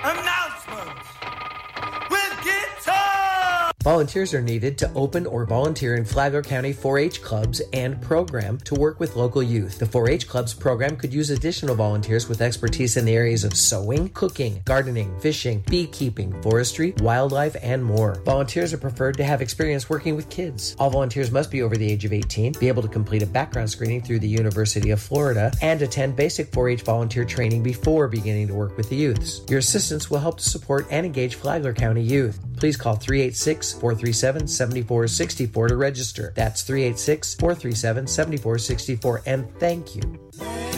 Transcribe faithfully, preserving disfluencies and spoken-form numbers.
Announcements with guitar! Volunteers are needed to open or volunteer in Flagler County four H clubs and program to work with local youth. The four H clubs program could use additional volunteers with expertise in the areas of sewing, cooking, gardening, fishing, beekeeping, forestry, wildlife, and more. Volunteers are preferred to have experience working with kids. All volunteers must be over the age of eighteen, be able to complete a background screening through the University of Florida, and attend basic four H volunteer training before beginning to work with the youths. Your assistance will help to support and engage Flagler County youth. Please call three eight six, four three seven, seven four six four to register. That's three eight six, four three seven, seven four six four, and thank you.